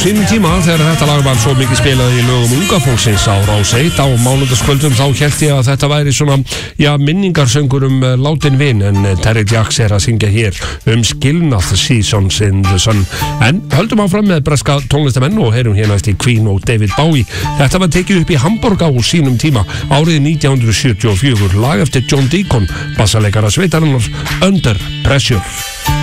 sínum tíma þegar þetta lag var svo mikið spilað í lögum unga fólksins á Rás 1 á mánudagskvöldum þá hélt ég að þetta væri svona, minningarsöngur látin vin en Terry Jacks að syngja hér skilnað Seasons in the Sun. En höldum áfram með breska tónlistamenn og heyrum hérna eftir Queen og David Bowie. Þetta var tekið upp í Hamburg á sínum tíma árið 1974, lag eftir John Deacon, bassaleikara sveitarinnar, Under Pressure.